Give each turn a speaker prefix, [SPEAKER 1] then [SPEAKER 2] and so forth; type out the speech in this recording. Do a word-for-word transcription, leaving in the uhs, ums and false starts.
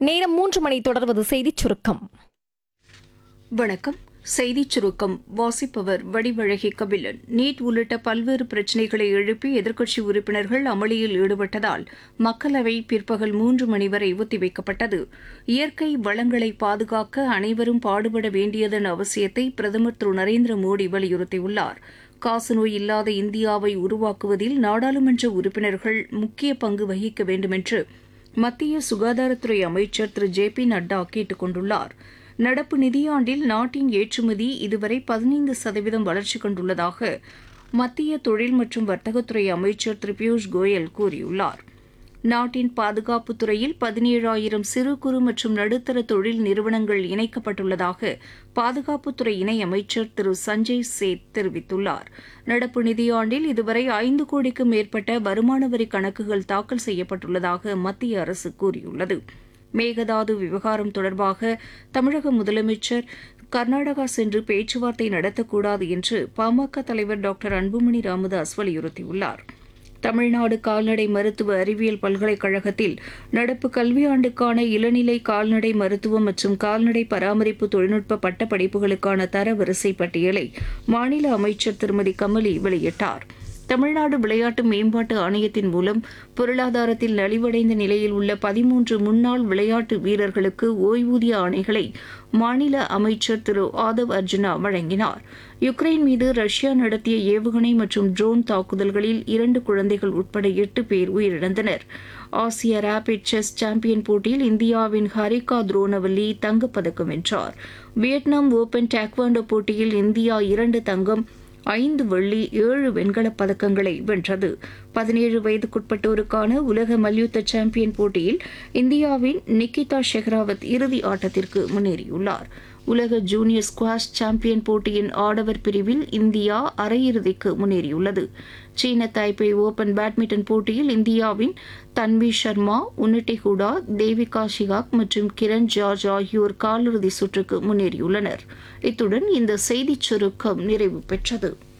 [SPEAKER 1] நேரம் மூன்று மணி தொடர்வது செய்திச் சுருக்கம்.
[SPEAKER 2] வணக்கம். செய்திச் சுருக்கம் வாசிப்பவர் வடிவழகி கபிலன். நீட் உள்ளிட்ட பல்வேறு பிரச்சினைகளை எழுப்பி எதிர்க்கட்சி உறுப்பினர்கள் அமளியில் ஈடுபட்டதால் மக்களவை பிற்பகல் மூன்று மணி வரை ஒத்திவைக்கப்பட்டது. இயற்கை வளங்களை பாதுகாக்க அனைவரும் பாடுபட வேண்டியதன் அவசியத்தை பிரதமர் திரு நரேந்திர மோடி வலியுறுத்தியுள்ளார். காசநோய் இல்லாத இந்தியாவை உருவாக்குவதில் நாடாளுமன்ற உறுப்பினர்கள் முக்கிய பங்கு வகிக்க வேண்டுமென்று மத்திய சுகாதாரத்துறை அமைச்சர் திரு ஜே பி நட்டா கேட்டுக் கொண்டுள்ளார். நடப்பு நிதியாண்டில் நாட்டின் ஏற்றுமதி இதுவரை பதினைந்து சதவீதம் வளர்ச்சி கண்டுள்ளதாக மத்திய தொழில் மற்றும் வர்த்தகத்துறை அமைச்சர் திரு பியூஷ் கோயல் கூறியுள்ளார். நாட்டின் பாதுகாப்புத் துறையில் பதினேழாயிரம் சிறு குறு மற்றும் நடுத்தர தொழில் நிறுவனங்கள் இணைக்கப்பட்டுள்ளதாக பாதுகாப்புத்துறை இணை அமைச்சர் திரு சஞ்சய் சேத் தெரிவித்துள்ளார். நடப்பு நிதியாண்டில் இதுவரை ஐந்து கோடிக்கும் மேற்பட்ட வருமான வரி கணக்குகள் தாக்கல் செய்யப்பட்டுள்ளதாக மத்திய அரசு கூறியுள்ளது. மேகதாது விவகாரம் தொடர்பாக தமிழக முதலமைச்சர் கர்நாடகா சென்று பேச்சுவார்த்தை நடத்தக்கூடாது என்று பாமக தலைவர் டாக்டர் அன்புமணி ராமதாஸ் வலியுறுத்தியுள்ளார். தமிழ்நாடு கால்நடை மருத்துவ அறிவியல் பல்கலைக்கழகத்தில் நடப்பு கல்வியாண்டுக்கான இளநிலை கால்நடை மருத்துவம் மற்றும் கால்நடை பராமரிப்பு தொழில்நுட்ப பட்ட படிப்புகளுக்கான தரவரிசை பட்டியலை மாநில அமைச்சர் திருமதி கமலி வெளியிட்டார். தமிழ்நாடு விளையாட்டு மேம்பாட்டு ஆணையத்தின் மூலம் பொருளாதாரத்தில் நலிவடைந்த நிலையில் உள்ள பதிமூன்று முன்னாள் விளையாட்டு வீரர்களுக்கு ஓய்வூதிய ஆணைகளை மாநில அமைச்சர் திரு ஆதவ் அர்ஜுனா வழங்கினார். யுக்ரைன் மீது ரஷ்யா நடத்திய ஏவுகணை மற்றும் ட்ரோன் தாக்குதல்களில் இரண்டு குழந்தைகள் உட்பட எட்டு பேர் உயிரிழந்தனர். ஆசிய ரேபிட் செஸ் சாம்பியன் போட்டியில் இந்தியாவின் ஹரிகா துரோனவல்லி தங்கப்பதக்கம் வென்றார். வியட்நாம் ஓபன் டேக்வாண்டோ போட்டியில் இந்தியா இரண்டு தங்கம் ஐந்து வெள்ளி ஏழு வெண்கலப் பதக்கங்களை வென்றது. பதினேழு வயதுக்குட்பட்டோருக்கான உலக மல்யுத்த சாம்பியன் போட்டியில் இந்தியாவின் நிக்கிதா ஷெஹ்ராவத் இறுதி ஆட்டத்திற்கு முன்னேறியுள்ளார். உலக ஜூனியர் ஸ்குவாஷ் சாம்பியன் போட்டியின் ஆடவர் பிரிவில் இந்தியா அரையிறுதிக்கு முன்னேறியுள்ளது. சீன தைப்பே ஓபன் பேட்மிண்டன் போட்டியில் இந்தியாவின் தன்வி சர்மா, உன்னட்டி ஹூடா, தேவிகா ஷிகாக் மற்றும் கிரண் ஜார்ஜ் ஆகியோர் காலிறுதி சுற்றுக்கு முன்னேறியுள்ளனர். இத்துடன் இந்த செய்திச் சுருக்கம் நிறைவு பெற்றது.